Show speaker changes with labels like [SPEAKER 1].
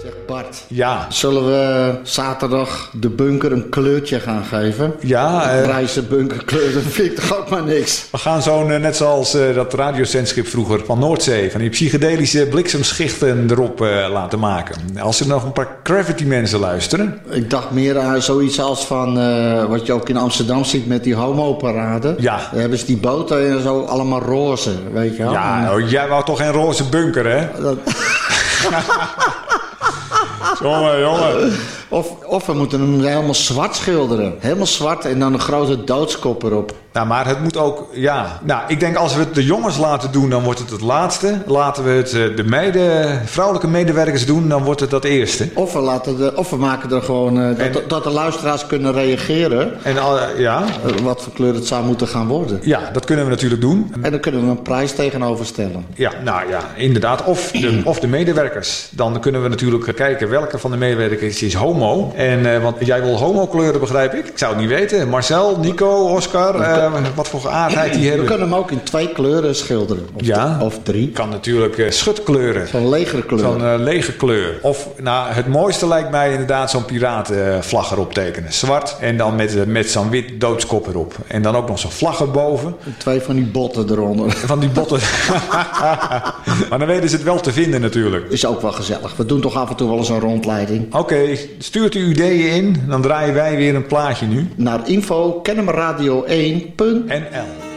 [SPEAKER 1] Zeg Bart,
[SPEAKER 2] Ja.
[SPEAKER 1] zullen we zaterdag de bunker een kleurtje gaan geven?
[SPEAKER 2] Ja.
[SPEAKER 1] Grijze bunkerkleur, dat vind ik toch ook maar niks.
[SPEAKER 2] We gaan zo'n, net zoals dat radiozendschip vroeger van Noordzee, van die psychedelische bliksemschichten erop laten maken. Als er nog een paar Gravity mensen luisteren.
[SPEAKER 1] Ik dacht meer aan zoiets als van wat je ook in Amsterdam ziet met die homo-parade.
[SPEAKER 2] Ja.
[SPEAKER 1] Daar hebben ze die boten en zo allemaal roze, weet je wel.
[SPEAKER 2] Ja, jij wou toch geen roze bunker, hè? Jongen.
[SPEAKER 1] Of we moeten hem helemaal zwart schilderen. Helemaal zwart en dan een grote doodskop erop.
[SPEAKER 2] Nou, maar het moet ook, ja. Nou, ik denk als we het de jongens laten doen, dan wordt het het laatste. Laten we het de vrouwelijke medewerkers doen, dan wordt het dat eerste.
[SPEAKER 1] Of we maken er gewoon dat de luisteraars kunnen reageren.
[SPEAKER 2] En ja.
[SPEAKER 1] Wat voor kleur het zou moeten gaan worden.
[SPEAKER 2] Ja, dat kunnen we natuurlijk doen.
[SPEAKER 1] En dan kunnen we een prijs tegenover stellen.
[SPEAKER 2] Ja, nou ja, inderdaad. Of de medewerkers. Dan kunnen we natuurlijk kijken welke van de medewerkers is homo. Want jij wil homo-kleuren, begrijp ik. Ik zou het niet weten. Marcel, Nico, Oscar, wat voor geaardheid die hebben.
[SPEAKER 1] We kunnen hem ook in 2 kleuren schilderen. Of 3.
[SPEAKER 2] Kan natuurlijk schutkleuren.
[SPEAKER 1] Zo'n legerkleur.
[SPEAKER 2] Zo'n lege kleur. Of, nou, het mooiste lijkt mij inderdaad zo'n piratenvlag erop tekenen. Zwart en dan met zo'n wit doodskop erop. En dan ook nog zo'n vlag erboven.
[SPEAKER 1] 2 van die botten eronder.
[SPEAKER 2] Van die botten. Maar dan weten ze het wel te vinden natuurlijk.
[SPEAKER 1] Is ook wel gezellig. We doen toch af en toe wel eens een rondleiding.
[SPEAKER 2] Oké, stuurt uw ideeën in. Dan draaien wij weer een plaatje nu.
[SPEAKER 1] Naar info kennemerradio1.nl